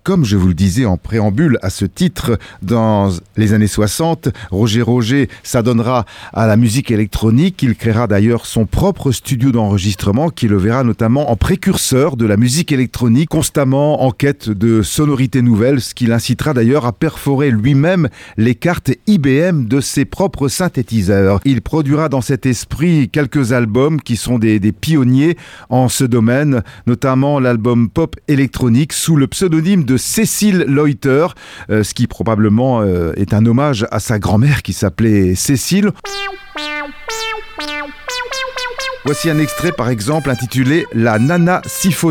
comme je vous le disais en préambule à ce titre, dans les années 60, Roger s'adonnera à la musique électronique. Il créera d'ailleurs son propre studio d'enregistrement qui le verra notamment en précurseur de la musique électronique, constamment en quête de sonorités nouvelles, ce qui l'incitera d'ailleurs à perforer lui-même les cartes IBM de ses propres synthétiseurs. Il produira dans cet esprit quelques albums qui sont des pionniers en ce domaine, notamment l'album pop électronique sous le pseudonyme de Cécile Leuter, ce qui probablement est un hommage à sa grand-mère qui s'appelait Cécile. Voici un extrait par exemple intitulé « La Nana siphonnée ».